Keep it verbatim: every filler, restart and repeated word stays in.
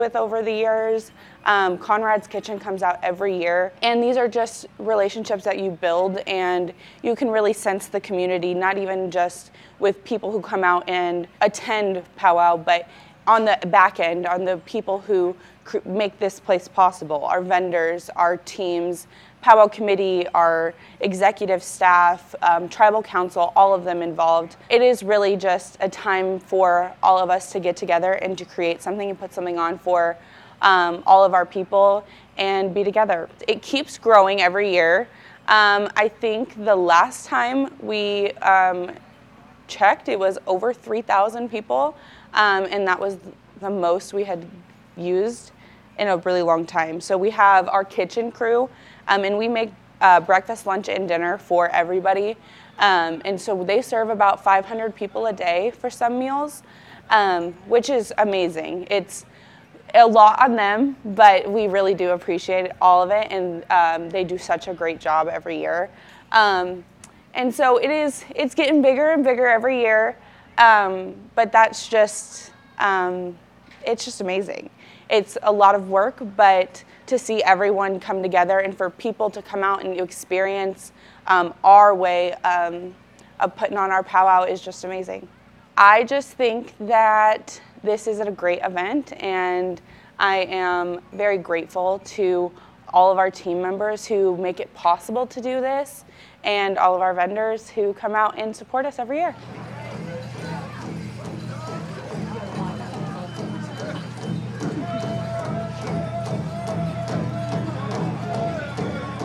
with over the years. Um, Conrad's Kitchen comes out every year, and these are just relationships that you build, and you can really sense the community, not even just with people who come out and attend powwow, but on the back end, on the people who make this place possible, our vendors, our teams, powwow committee, our executive staff, um, tribal council, all of them involved. It is really just a time for all of us to get together and to create something and put something on for um, all of our people and be together. It keeps growing every year. Um, I think the last time we um, checked, it was over three thousand people, um, and that was the most we had used in a really long time. So we have our kitchen crew, um, and we make uh, breakfast, lunch, and dinner for everybody. Um, and so they serve about five hundred people a day for some meals, um, which is amazing. It's a lot on them, but we really do appreciate all of it, and um, they do such a great job every year. Um, and so it is, it's getting bigger and bigger every year, um, but that's just, um, it's just amazing. It's a lot of work, but to see everyone come together and for people to come out and experience um, our way um, of putting on our powwow is just amazing. I just think that this is a great event, and I am very grateful to all of our team members who make it possible to do this, and all of our vendors who come out and support us every year.